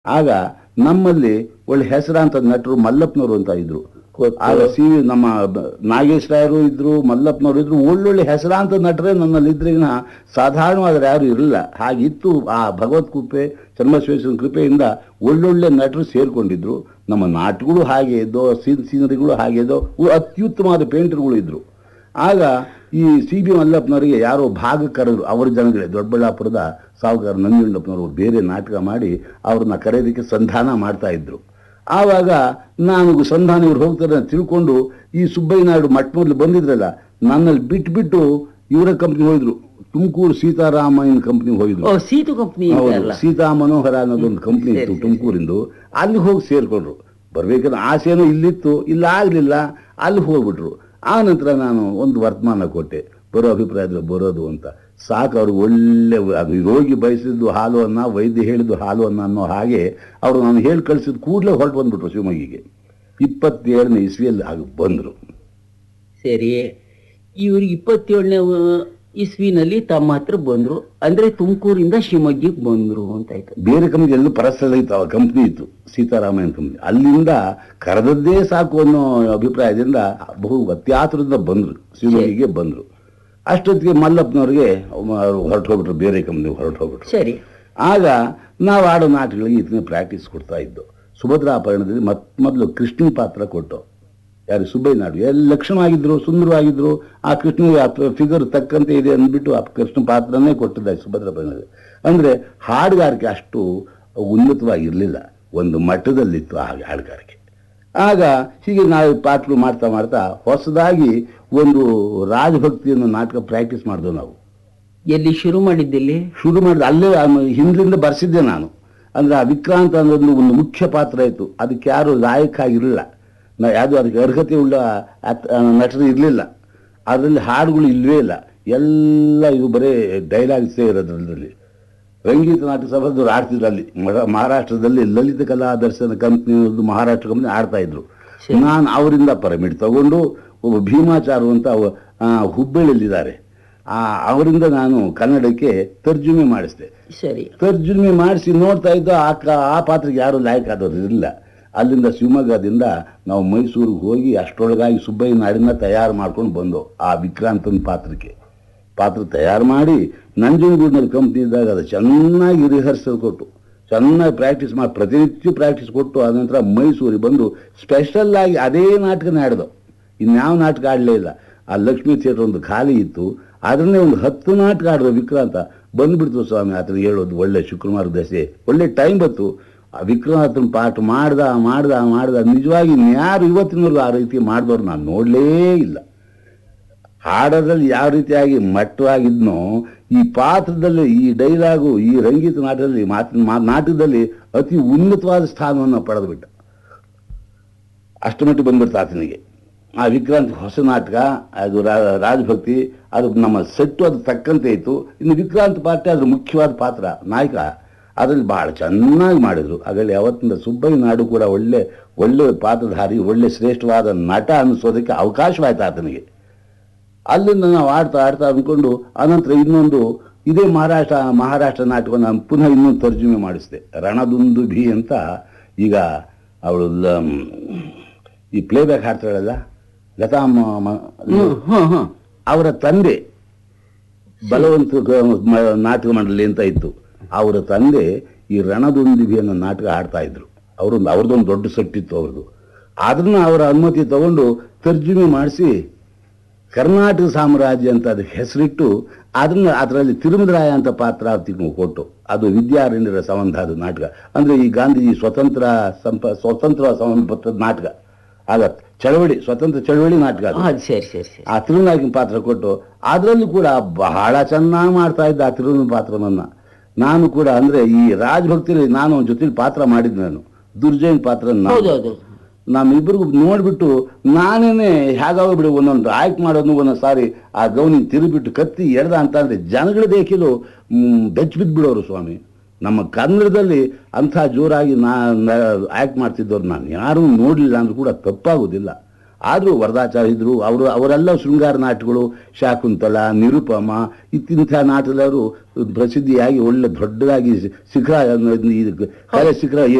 ಆಗ ನಮ್ಮಲ್ಲಿ ಒಳ್ಳೆ ಹೆಸರಾಂತ ನಟರು ಮಲ್ಲಪ್ಪನವರು ಅಂತ ಇದ್ರು. ಆಗ ನಮ್ಮ ನಾಗೇಶ್ ರಾಯರು ಇದ್ರು, ಮಲ್ಲಪ್ಪನವರು ಇದ್ರು, ಒಳ್ಳೊಳ್ಳೆ ಹೆಸರಾಂತ ನಟರೇ ನನ್ನಲ್ಲಿ ಇದ್ರಿಗಿನ ಸಾಧಾರಣವಾದ್ರೆ ಯಾರು ಇರಲಿಲ್ಲ. ಹಾಗಿತ್ತು. ಆ ಭಗವತ್ ಕೃಪೆ, ಚನ್ನಬಸವೇಶ್ವರನ ಕೃಪೆಯಿಂದ ಒಳ್ಳೊಳ್ಳೆ ನಟರು ಸೇರ್ಕೊಂಡಿದ್ರು. ನಮ್ಮ ನಾಟಗಳು ಹಾಗೆ ಇದ್ದೋ, ಸೀನರಿಗಳು ಹಾಗೆ ಇದ್ದೋ, ಅತ್ಯುತ್ತಮವಾದ ಪೇಂಟರ್ಗಳು ಇದ್ರು. ಆಗ ಈ CB ಮಲ್ಲಪ್ಪನವರಿಗೆ ಯಾರೋ ಭಾಗ ಕರೆದ್ರು. ಅವರ ಜನಗಳೇ ದೊಡ್ಡಬಳ್ಳಾಪುರದ ಸಾವುಕಾರ ನಂಜುಂಡಪ್ಪನವರು ಬೇರೆ ನಾಟಕ ಮಾಡಿ ಅವ್ರನ್ನ ಕರೆಯೋದಕ್ಕೆ ಸಂಧಾನ ಮಾಡ್ತಾ ಇದ್ರು. ಆವಾಗ ನಾನು ಸಂಧಾನ ಇವ್ರು ಹೋಗ್ತಾರೆ ಅಂತ ತಿಳ್ಕೊಂಡು ಈ ಸುಬ್ಬಯ್ಯ ನಾಯ್ಡು ಮೊದಲು ಬಂದಿದ್ರಲ್ಲ, ನನ್ನಲ್ಲಿ ಬಿಟ್ಬಿಟ್ಟು ಇವರ ಕಂಪ್ನಿ ಹೋಗಿದ್ರು. ತುಮಕೂರು ಸೀತಾರಾಮಯ್ಯನ ಕಂಪ್ನಿ ಹೋಗಿದ್ರು. ಸೀತಾ ಮನೋಹರ ಅನ್ನೋದೊಂದು ಕಂಪ್ನಿ ಇತ್ತು ತುಮಕೂರಿಂದು. ಅಲ್ಲಿ ಹೋಗಿ ಸೇರ್ಕೊಂಡ್ರು. ಬರ್ಬೇಕಾದ್ರೆ ಆಸೆನೂ ಇಲ್ಲಿತ್ತು, ಇಲ್ಲ ಆಗ್ಲಿಲ್ಲ, ಅಲ್ಲಿ ಹೋಗ್ಬಿಟ್ರು. ಆ ನಂತರ ನಾನು ಒಂದು ವರ್ತಮಾನ ಕೊಟ್ಟೆ, ಬರೋ ಅಭಿಪ್ರಾಯದಲ್ಲಿ ಬರೋದು ಅಂತ. ಸಾಕು, ಅವ್ರಿಗೆ ಒಳ್ಳೆ ಅದು ರೋಗಿ ಬಯಸಿದ್ದು ಹಾಲು ಅನ್ನ, ವೈದ್ಯ ಹೇಳಿದ್ದು ಹಾಲು ಅನ್ನ ಅನ್ನೋ ಹಾಗೆ ಅವರು ನಾನು ಹೇಳಿ ಕಳಿಸಿದ ಕೂಡಲೇ ಹೊರಟು ಬಂದ್ಬಿಟ್ರು ಶಿವಮೊಗ್ಗಿಗೆ. 27ನೇ ಇಸ್ವಿಯಲ್ಲಿ ಆಗ ಬಂದರು. ಸರಿ, ಇವ್ರಿಗೆ 27ನೇ ಇಸ್ವಿನಲ್ಲಿ ತಮ್ಮ ಹತ್ರ ಬಂದ್ರು ಅಂದ್ರೆ ತುಮಕೂರಿಂದ ಶಿವಮೊಗ್ಗಕ್ಕೆ ಬಂದ್ರು ಅಂತಾಯ್ತು. ಬೇರೆ ಕಂಪ್ನಿ ಎಲ್ಲೂ ಪರಸ್ಥಳ ಇತ್ತು, ಆ ಕಂಪ್ನಿ ಇತ್ತು ಸೀತಾರಾಮಯ್ಯನ ಕಂಪ್ನಿ. ಅಲ್ಲಿಂದ ಕರೆದದ್ದೇ ಸಾಕು ಅನ್ನೋ ಅಭಿಪ್ರಾಯದಿಂದ ಬಹು ಅತ್ಯಾತುರದಿಂದ ಬಂದ್ರು, ಶಿವಮೊಗ್ಗಿಗೆ ಬಂದ್ರು. ಅಷ್ಟೊತ್ತಿಗೆ ಮಲ್ಲಪ್ಪನವ್ರಿಗೆ ಹೊರಟು ಹೋಗ್ಬಿಟ್ರು, ಬೇರೆ ಕಂಪ್ನಿಗೆ ಹೊರಟು ಹೋಗ್ಬಿಟ್ರು. ಸರಿ, ಆಗ ನಾವು ಆಡೋ ನಾಟಕಗಳಿಗೆ ಇದನ್ನ ಪ್ರಾಕ್ಟೀಸ್ ಕೊಡ್ತಾ ಇದ್ದು. ಸುಭದ್ರಾಪರಣದಲ್ಲಿ ಮೊದಲು ಕೃಷ್ಣನ ಪಾತ್ರ ಕೊಟ್ಟು, ಯಾರು ಸುಬ್ಬಯ್ಯ ನಾಯ್ಡು ಎಲ್ಲ ಲಕ್ಷಣವಾಗಿದ್ರು, ಸುಂದರವಾಗಿದ್ರು. ಆ ಕೃಷ್ಣ ಫಿಗರ್ ತಕ್ಕಂತೆ ಇದೆ ಅಂದ್ಬಿಟ್ಟು ಆ ಕೃಷ್ಣ ಪಾತ್ರನೇ ಕೊಟ್ಟಿದ್ದ ಸುಭದ್ರಾಪರಣದಲ್ಲಿ. ಅಂದ್ರೆ ಹಾಡುಗಾರಿಕೆ ಅಷ್ಟು ಉನ್ನತವಾಗಿರಲಿಲ್ಲ, ಒಂದು ಮಟ್ಟದಲ್ಲಿತ್ತು ಆ ಹಾಡುಗಾರಿಕೆ. ಆಗ ಹೀಗೆ ನಾವು ಪಾತ್ರ ಮಾಡ್ತಾ ಮಾಡ್ತಾ ಹೊಸದಾಗಿ ಒಂದು ರಾಜಭಕ್ತಿಯನ್ನು ನಾಟಕ ಪ್ರಾಕ್ಟೀಸ್ ಮಾಡಿದ್ವು ನಾವು. ಎಲ್ಲಿ ಶುರು ಮಾಡಿದ್ದಲ್ಲಿ? ಶುರು ಮಾಡಿದ ಅಲ್ಲೇ ಹಿಂದಿಂದ ಬರ್ಸಿದ್ದೆ ನಾನು. ಅಂದ್ರೆ ಆ ವಿಕ್ರಾಂತ ಅನ್ನೋದು ಒಂದು ಮುಖ್ಯ ಪಾತ್ರ ಇತ್ತು. ಅದಕ್ಕೆ ಯಾರು ಲಾಯಕ ಆಗಿರಲಿಲ್ಲ, ಯಾವುದು ಅದಕ್ಕೆ ಅರ್ಹತೆ ಉಳ್ಳ ನಟರು ಇರಲಿಲ್ಲ. ಅದರಲ್ಲಿ ಹಾಡುಗಳು ಇಲ್ಲವೇ ಇಲ್ಲ, ಎಲ್ಲ ಇವು ಬರೇ ಡೈಲಾಗ್ಸೇ ಇರೋದ್ರಲ್ಲಿ. ರಂಗೀತ ನಾಟಕ ಸಭಾದವ್ರು ಆಡ್ತಿದ್ರು ಅಲ್ಲಿ ಮಹಾರಾಷ್ಟ್ರದಲ್ಲಿ. ಲಲಿತ ಕಲಾ ದರ್ಶನ ಕಂಪ್ನಿ ಮಹಾರಾಷ್ಟ್ರ ಕಂಪ್ನಿ ಆಡ್ತಾ ಇದ್ರು. ನಾನು ಅವರಿಂದ ಪರ್ಮಿಟ್ ತಗೊಂಡು ಒಬ್ಬ ಭೀಮಾಚಾರು ಅಂತ ಹುಬ್ಬಳ್ಳಿಯಲ್ಲಿದ್ದಾರೆ, ಅವರಿಂದ ನಾನು ಕನ್ನಡಕ್ಕೆ ತರ್ಜುಮೆ ಮಾಡಿಸಿದೆ. ಸರಿ, ತರ್ಜುಮೆ ಮಾಡಿಸಿ ನೋಡ್ತಾ ಇದ್ದ ಆ ಪಾತ್ರಕ್ಕೆ ಯಾರು ಲಾಯಕ ಆದವರು ಇರಲಿಲ್ಲ. ಅಲ್ಲಿಂದ ಶಿವಮೊಗ್ಗದಿಂದ ನಾವು ಮೈಸೂರಿಗೆ ಹೋಗಿ ಅಷ್ಟರೊಳಗಾಗಿ ಸುಬ್ಬಯ್ಯ ನಾಡಿನ ತಯಾರು ಮಾಡ್ಕೊಂಡು ಬಂದು ಆ ವಿಕ್ರಾಂತನ ಪಾತ್ರ ತಯಾರು ಮಾಡಿ ನಂಜನಗೂಡಿನಲ್ಲಿ ಕಂಪ್ನಿ ಇದ್ದಾಗ ಅದು ಚೆನ್ನಾಗಿ ರಿಹರ್ಸಲ್ ಕೊಟ್ಟು, ಚೆನ್ನಾಗಿ ಪ್ರಾಕ್ಟೀಸ್ ಮಾಡಿ, ಪ್ರತಿನಿತ್ಯ ಪ್ರಾಕ್ಟೀಸ್ ಕೊಟ್ಟು, ಆನಂತರ ಮೈಸೂರಿಗೆ ಬಂದು ಸ್ಪೆಷಲ್ ಆಗಿ ಅದೇ ನಾಟಕನೇ ಆಡ್ದು. ಇನ್ಯಾವ ನಾಟಕ ಆಡಲೇ ಇಲ್ಲ. ಆ ಲಕ್ಷ್ಮೀ ಥಿಯೇಟರ್ ಒಂದು ಖಾಲಿ ಇತ್ತು, ಅದನ್ನೇ ಒಂದು 10 ನಾಟಕ ಆಡಿದ್ರು. ವಿಕ್ರಾಂತ ಬಂದ್ಬಿಡ್ತು ಸ್ವಾಮಿ, ಆತನ ಹೇಳೋದು ಒಳ್ಳೆ ಶುಕ್ರವಾರ ದಶೆ ಒಳ್ಳೆ ಟೈಮ್ ಬತ್ತು. ಆ ವಿಕ್ರಾಂತನ ಪಾಠ ಮಾಡ್ದ ನಿಜವಾಗಿ ಯಾರು ಇವತ್ತಿನವರೆಗೂ ಆ ರೀತಿ ಮಾಡಿದವ್ರು ನಾನು ನೋಡಲೇ ಇಲ್ಲ. ಹಾಡೋದ್ರಲ್ಲಿ ಯಾವ ರೀತಿಯಾಗಿ ಮಟ್ಟವಾಗಿದ್ನೋ ಈ ಪಾತ್ರದಲ್ಲಿ, ಈ ಡೈಲಾಗು, ಈ ರಂಗೀತ ನಾಟಕದಲ್ಲಿ ನಾಟಕದಲ್ಲಿ ಅತಿ ಉನ್ನತವಾದ ಸ್ಥಾನವನ್ನು ಪಡೆದುಬಿಟ್ಟ. ಅಷ್ಟು ಮಟ್ಟಿಗೆ ಬಂದ್ಬಿಡ್ತು ಆತನಿಗೆ. ಆ ವಿಕ್ರಾಂತ್ ಹೊಸ ನಾಟಕ, ಅದು ರಾಜಭಕ್ತಿ, ಅದು ನಮ್ಮ ಸೆಟ್ಟು ಅದು ತಕ್ಕಂತೆ ಇತ್ತು. ಇನ್ನು ವಿಕ್ರಾಂತ್ ಪಾತ್ರ ಅದ್ರ ಮುಖ್ಯವಾದ ಪಾತ್ರ, ನಾಯಕ, ಅದರಲ್ಲಿ ಬಹಳ ಚೆನ್ನಾಗಿ ಮಾಡಿದ್ರು. ಅದರಲ್ಲಿ ಯಾವತ್ತಿಂದ ಸುಬ್ಬಯ್ಯ ನಾಯ್ಡು ಕೂಡ ಒಳ್ಳೆ ಪಾತ್ರಧಾರಿ, ಒಳ್ಳೆ ಶ್ರೇಷ್ಠವಾದ ನಟ ಅನ್ನಿಸೋದಕ್ಕೆ ಅವಕಾಶವಾಯ್ತು ಆತನಿಗೆ. ಅಲ್ಲಿಂದ ನಾವು ಆಡ್ತಾ ಅಂದ್ಕೊಂಡು ಅನಂತರ ಇನ್ನೊಂದು ಇದೇ ಮಹಾರಾಷ್ಟ್ರ ನಾಟಕವನ್ನು ಪುನಃ ಇನ್ನೊಂದು ತರ್ಜುಮೆ ಮಾಡಿಸಿದೆ. ರಣದುಂದುಭಿ ಅಂತ. ಈಗ ಅವಳು ಈ ಪ್ಲೇಬ್ಯಾಕ್ ಹಾಡ್ತಾಳಲ್ಲ ಲತಾ ಅವರ ತಂದೆ ಬಲವಂತ ನಾಟಕ ಮಂಡಳಿ ಅಂತ ಇತ್ತು, ಅವರ ತಂದೆ ಈ ರಣದುಂದುಭಿ ಅನ್ನೋ ನಾಟಕ ಆಡ್ತಾ ಇದ್ರು. ಅವ್ರದ್ದೊಂದು ದೊಡ್ಡ ಸೆಟ್ಟಿತ್ತು ಅವ್ರದ್ದು. ಅದನ್ನ ಅವರ ಅನುಮತಿ ತಗೊಂಡು ತರ್ಜುಮೆ ಮಾಡಿಸಿ ಕರ್ನಾಟಕ ಸಾಮ್ರಾಜ್ಯ ಅಂತ ಅದಕ್ಕೆ ಹೆಸರಿಟ್ಟು ಅದರಲ್ಲಿ ತಿರುಮದರಾಯ ಅಂತ ಪಾತ್ರ ಕೊಟ್ಟು, ಅದು ವಿದ್ಯಾರಣ್ಯರ ಸಂಬಂಧ ಅದು ನಾಟಕ. ಅಂದ್ರೆ ಈ ಗಾಂಧೀಜಿ ಸ್ವತಂತ್ರ ಸಂಬಂಧಪಟ್ಟ ನಾಟಕ, ಆಗ ಚಳವಳಿ, ಸ್ವತಂತ್ರ ಚಳವಳಿ ನಾಟಕ. ಆ ತಿರುಮಲಾಯಕನ ಪಾತ್ರ ಕೊಟ್ಟು ಅದರಲ್ಲೂ ಕೂಡ ಬಹಳ ಚೆನ್ನಾಗಿ ಮಾಡ್ತಾ ಇದ್ದ ಆ ತಿರುಮಲ ಪಾತ್ರವನ್ನ. ನಾನು ಕೂಡ ಅಂದ್ರೆ ಈ ರಾಜಭಕ್ತಿಯಲ್ಲಿ ನಾನು ಅವನ ಜೊತೆಲಿ ಪಾತ್ರ ಮಾಡಿದ್ದೆ. ನಾನು ದುರ್ಜಯನ್ ಪಾತ್ರ ನಮ್ಮಿಬ್ಬರಿಗೂ ನೋಡ್ಬಿಟ್ಟು ನಾನೇನೆ ಹೇಗಾಗ್ಬಿಡು, ಒಂದೊಂದು ಆಯ್ಕೆ ಮಾಡೋದು ಒಂದೊಂದು ಸಾರಿ ಆ ಗೌನಿ ತಿರುಗಿಬಿಟ್ಟು ಕತ್ತಿ ಎಳ್ದ ಅಂತ ಅಂದ್ರೆ ಜನಗಳ ದೇಖಿಲು ಬೆಚ್ಚ ಬಿದ್ದುಬಿಡೋರು ಸ್ವಾಮಿ. ನಮ್ಮ ಕನ್ನಡದಲ್ಲಿ ಅಂಥ ಜೋರಾಗಿ ಆ್ಯಕ್ಟ್ ಮಾಡ್ತಿದ್ದವ್ರು ನಾನು ಯಾರೂ ನೋಡಲಿಲ್ಲ ಅಂದ್ರೂ ಕೂಡ ತಪ್ಪಾಗೋದಿಲ್ಲ. ಆದರೂ ವರದಾಚಾರ್ಯ ಇದ್ರು, ಅವರೆಲ್ಲ ಶೃಂಗಾರ ನಾಟಗಳು, ಶಾಕುಂತಲ, ನಿರುಪಮ ಇಂಥ ನಾಟಕದವರು ಪ್ರಸಿದ್ಧಿಯಾಗಿ ಒಳ್ಳೆ ದೊಡ್ಡದಾಗಿ ಶಿಖರ, ಕಲೆ ಶಿಖರ